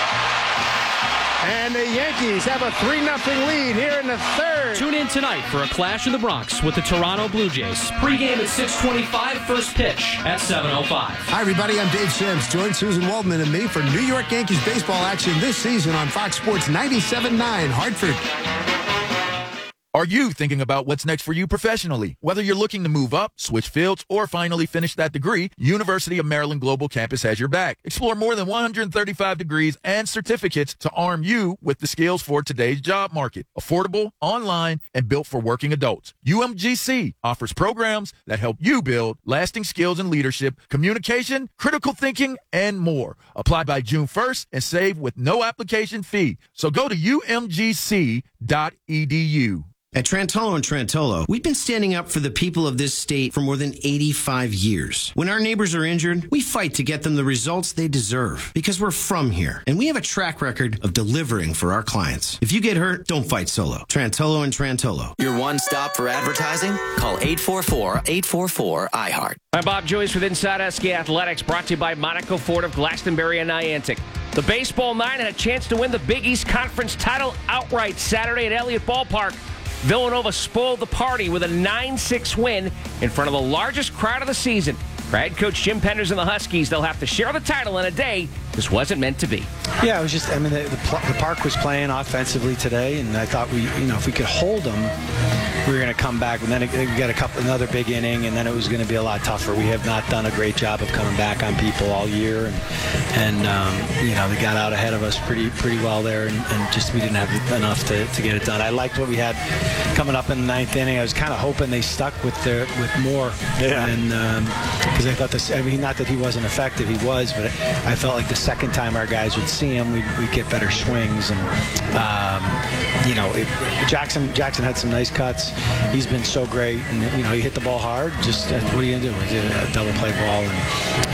S14: And the Yankees have a three nothing lead here in the third.
S13: Tune in tonight for a clash in the Bronx with the Toronto Blue Jays. Pre-game at six twenty-five, first pitch at seven oh five.
S16: Hi, everybody. I'm Dave Sims. Join Susan Waldman and me for New York Yankees baseball action this season on Fox Sports ninety-seven point nine Hartford.
S17: Are you thinking about what's next for you professionally? Whether you're looking to move up, switch fields, or finally finish that degree, University of Maryland Global Campus has your back. Explore more than one hundred thirty-five degrees and certificates to arm you with the skills for today's job market. Affordable, online, and built for working adults. U M G C offers programs that help you build lasting skills in leadership, communication, critical thinking, and more. Apply by June first and save with no application fee. So go to u m g c dot e d u.
S18: At Trantolo and Trantolo, we've been standing up for the people of this state for more than eighty-five years. When our neighbors are injured, we fight to get them the results they deserve because we're from here and we have a track record of delivering for our clients. If you get hurt, don't fight solo. Trantolo and Trantolo.
S19: Your one stop for advertising? Call eight four four, eight four four, I heart.
S20: I'm Bob Joyce with Inside Husky Athletics, brought to you by Monaco Ford of Glastonbury and Niantic. The Baseball Nine had a chance to win the Big East Conference title outright Saturday at Elliott Ballpark. Villanova spoiled the party with a nine six win in front of the largest crowd of the season. For head coach Jim Penders and the Huskies, they'll have to share the title in a day this wasn't meant to be.
S26: Yeah, it was just, I mean, the, the, the park was playing offensively today, and I thought we, you know, if we could hold them, we were going to come back, and then we got a couple, another big inning, and then it was going to be a lot tougher. We have not done a great job of coming back on people all year, and, and um, you know, they got out ahead of us pretty pretty well there, and, and just we didn't have enough to, to get it done. I liked what we had coming up in the ninth inning. I was kind of hoping they stuck with their with more, yeah. and because um, I thought this, I mean, not that he wasn't effective, he was, but I felt like the second time our guys would see him, we'd, we'd get better swings, and um, you know, it, Jackson Jackson had some nice cuts. He's been so great, and you know, he hit the ball hard. Just uh, what are you gonna do? We did a double play ball, and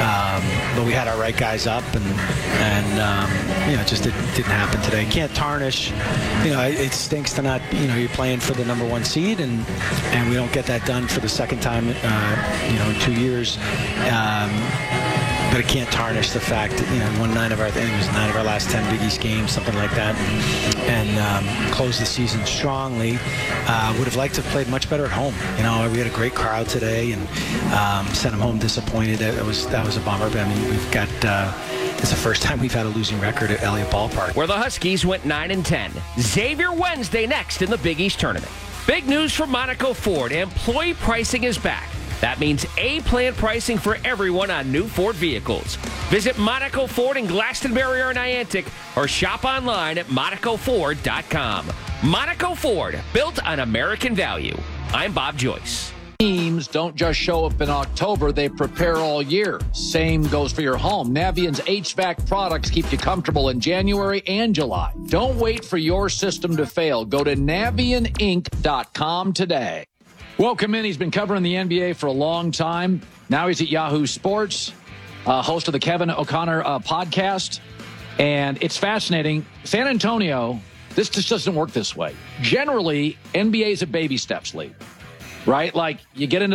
S26: um, but we had our right guys up, and and um, you know, it just didn't, didn't happen today. Can't tarnish. You know, it, it stinks to not. You know, you're playing for the number one seed, and and we don't get that done for the second time. Uh, you know, in two years. Um, But it can't tarnish the fact that, you know, won nine of our, I think it was nine of our last ten Big East games, something like that, and, and um, closed the season strongly. Uh, would have liked to have played much better at home. You know, we had a great crowd today, and um, sent them home disappointed. That was that was a bummer. But I mean, we've got. Uh, It's the first time we've had a losing record at Elliott Ballpark.
S20: Where the Huskies went nine and ten. Xavier Wednesday next in the Big East Tournament. Big news from Monaco Ford. Employee pricing is back. That means A-plan pricing for everyone on new Ford vehicles. Visit Monaco Ford in Glastonbury or Niantic, or shop online at monaco ford dot com. Monaco Ford, built on American value. I'm Bob Joyce.
S2: Teams don't just show up in October, they prepare all year. Same goes for your home. Navient's H V A C products keep you comfortable in January and July. Don't wait for your system to fail. Go to Navient Inc dot com today. Welcome in. He's been covering the N B A for a long time. Now he's at Yahoo Sports, uh, host of the Kevin O'Connor uh, podcast. And it's fascinating. San Antonio, this just doesn't work this way. Generally, N B A is a baby steps league, right? Like you get into